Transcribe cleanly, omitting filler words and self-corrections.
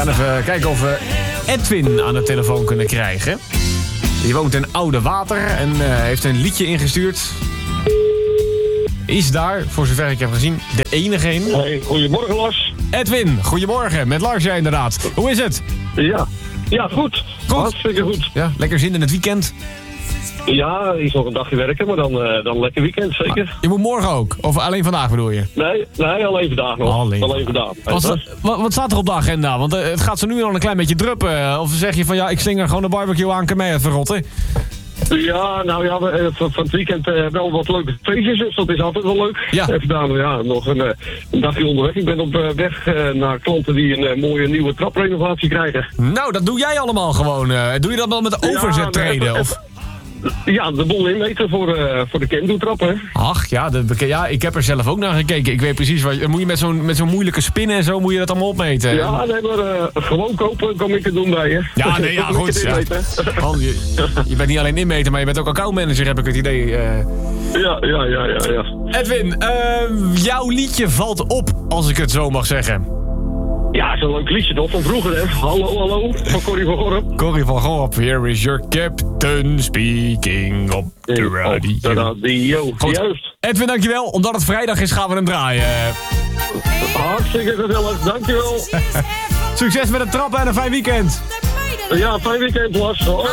even kijken of we Edwin aan de telefoon kunnen krijgen. Die woont in Oude Water en heeft een liedje ingestuurd. Is daar, voor zover ik heb gezien, de enige in. Hey, goedemorgen Lars. Edwin, goedemorgen. Met Lars, jij inderdaad. Hoe is het? Ja, goed. Hartstikke goed. Ja, lekker zin in het weekend? Ja, is nog een dagje werken, maar dan lekker weekend, zeker. Je moet morgen ook? Of alleen vandaag bedoel je? Nee, alleen vandaag nog. Alleen vandaag. Wat staat er op de agenda? Want het gaat zo nu al een klein beetje druppen. Of zeg je van ja, ik slinger gewoon een barbecue aan, kan mij even rotten? Ja, nou ja, van het weekend wel wat leuke feestjes, dus dat is altijd wel leuk. Ja. Even daar nog een dagje onderweg. Ik ben op weg naar klanten die een mooie nieuwe traprenovatie krijgen. Nou, dat doe jij allemaal gewoon. Doe je dat wel met de overzettreden? Of? Ja, de bol inmeten voor de Kendo-trap, hè. Ach ja, ik heb er zelf ook naar gekeken. Ik weet precies wat. Moet je met zo'n moeilijke spinnen en zo moet je dat allemaal opmeten. Ja, nee, maar gewoon kopen kan ik het doen bij je. Ja, nee, ja, goed. Ja. Je bent niet alleen inmeten, maar je bent ook accountmanager, heb ik het idee. Ja. Edwin, jouw liedje valt op, als ik het zo mag zeggen. Ja, zo'n leuk liedje toch van vroeger, hè. Hallo, van Corrie van Gorp. Corrie van Gorp, here is your captain speaking op de radio. Goed. Juist. Edwin, dankjewel. Omdat het vrijdag is, gaan we hem draaien. Hartstikke gezellig, dankjewel. Succes met het trappen en een fijn weekend. Ja, fijn weekend, Lars.